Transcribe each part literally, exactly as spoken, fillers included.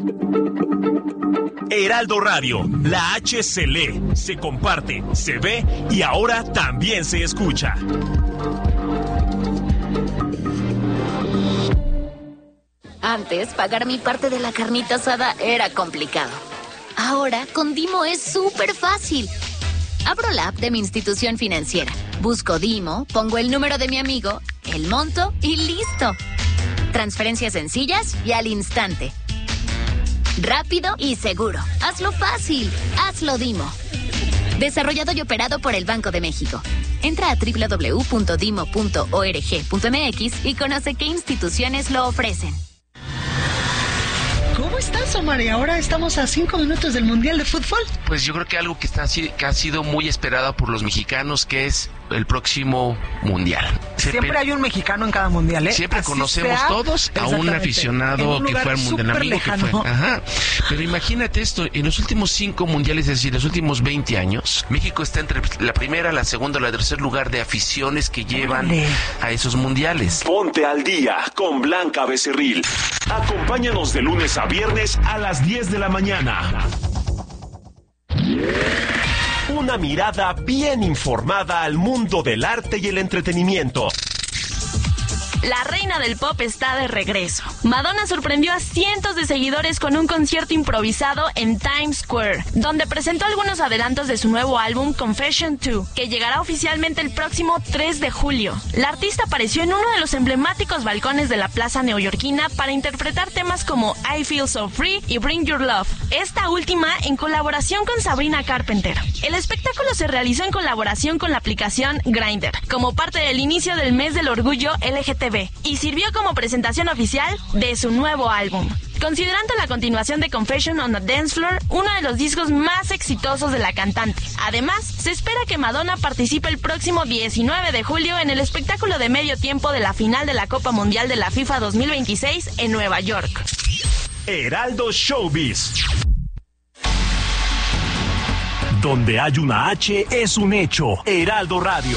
Heraldo Radio, la H se lee, se comparte, se ve y ahora también se escucha. Antes, pagar mi parte de la carnita asada era complicado. Ahora, con Dimo es súper fácil. Abro la app de mi institución financiera, busco Dimo, pongo el número de mi amigo, el monto y listo. Transferencias sencillas y al instante. Rápido y seguro. Hazlo fácil. Hazlo Dimo. Desarrollado y operado por el Banco de México. Entra a doble u doble u doble u punto dimo punto org punto m x y conoce qué instituciones lo ofrecen. ¿Cómo estás, Omar? Y ahora estamos a cinco minutos del Mundial de Fútbol. Pues yo creo que algo que, está, que ha sido muy esperado por los mexicanos, que es el próximo Mundial. Siempre hay un mexicano en cada Mundial, ¿eh? Siempre Así conocemos sea, todos a un aficionado un que fue al Mundial, un amigo que fue. Ajá. Pero imagínate esto, en los últimos cinco Mundiales, es decir, los últimos veinte años, México está entre la primera, la segunda y la tercer lugar de aficiones que llevan Dale. a esos Mundiales. Ponte al día con Blanca Becerril. Acompáñanos de lunes a viernes a las diez de la mañana. Una mirada bien informada al mundo del arte y el entretenimiento. La reina del pop está de regreso. Madonna sorprendió a cientos de seguidores con un concierto improvisado en Times Square, donde presentó algunos adelantos de su nuevo álbum Confession dos, que llegará oficialmente el próximo tres de julio. La artista apareció en uno de los emblemáticos balcones de la plaza neoyorquina para interpretar temas como I Feel So Free y Bring Your Love, esta última en colaboración con Sabrina Carpenter. El espectáculo se realizó en colaboración con la aplicación Grindr, como parte del inicio del mes del orgullo L G T B, y sirvió como presentación oficial de su nuevo álbum. Considerando la continuación de Confession on a Dance Floor, uno de los discos más exitosos de la cantante. Además, se espera que Madonna participe el próximo diecinueve de julio en el espectáculo de medio tiempo de la final de la Copa Mundial de la FIFA dos mil veintiséis en Nueva York. Heraldo Showbiz. Donde hay una H es un hecho. Heraldo Radio.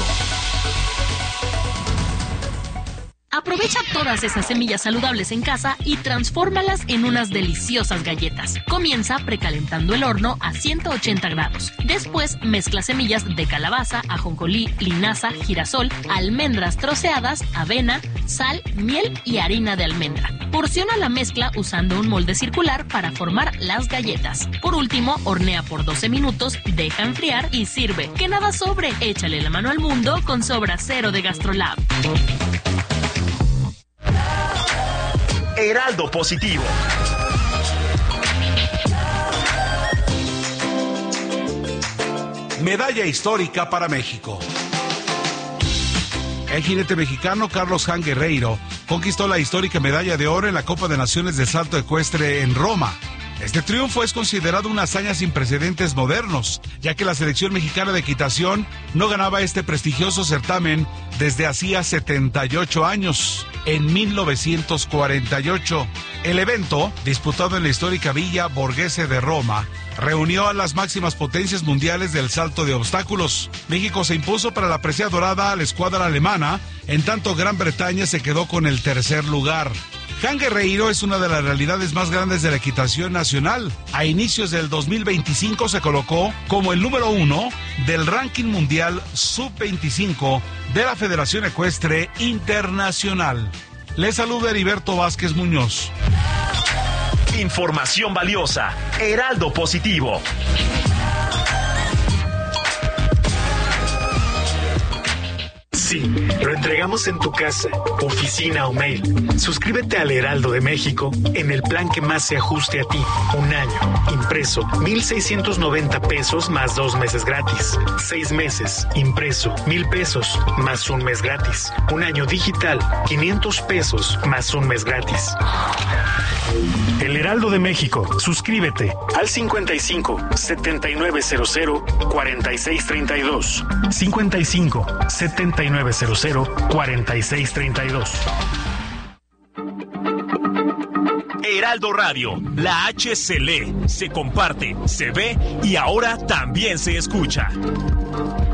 Aprovecha todas esas semillas saludables en casa y transfórmalas en unas deliciosas galletas. Comienza precalentando el horno a ciento ochenta grados. Después mezcla semillas de calabaza, ajonjolí, linaza, girasol, almendras troceadas, avena, sal, miel y harina de almendra. Porciona la mezcla usando un molde circular para formar las galletas. Por último, hornea por doce minutos, deja enfriar y sirve. Que nada sobre. Échale la mano al mundo con Sobra Cero de Gastrolab. Heraldo Positivo. Medalla histórica para México. El jinete mexicano Carlos Jan Guerreiro conquistó la histórica medalla de oro en la Copa de Naciones de Salto Ecuestre en Roma. Este triunfo es considerado una hazaña sin precedentes modernos, ya que la selección mexicana de equitación no ganaba este prestigioso certamen desde hacía setenta y ocho años, en mil novecientos cuarenta y ocho. El evento, disputado en la histórica Villa Borghese de Roma, reunió a las máximas potencias mundiales del salto de obstáculos. México se impuso para la presea dorada a la escuadra alemana, en tanto Gran Bretaña se quedó con el tercer lugar. Jan Guerreiro es una de las realidades más grandes de la equitación nacional. A inicios del dos mil veinticinco se colocó como el número uno del ranking mundial sub veinticinco de la Federación Ecuestre Internacional. Le saluda Heriberto Vázquez Muñoz. Información valiosa. Heraldo Positivo. Sí, lo entregamos en tu casa, oficina o mail. Suscríbete al Heraldo de México en el plan que más se ajuste a ti. Un año, impreso, mil seiscientos noventa pesos más dos meses gratis. Seis meses, impreso, mil pesos más un mes gratis. Un año digital, quinientos pesos más un mes gratis. El Heraldo de México. Suscríbete al cincuenta y cinco, setenta y nueve cero cero, cuarenta y seis treinta y dos. cincuenta y cinco, setenta y nueve cero cero, cuarenta y seis treinta y dos. Heraldo Radio, la H se lee, se comparte, se ve y ahora también se escucha.